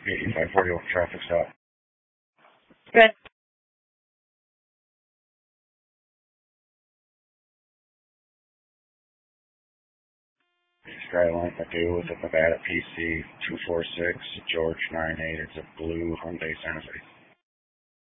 540 over traffic stop. Good. Skyline, okay, with the Nevada PC 246, George 98, it's a blue Hyundai Santa Fe.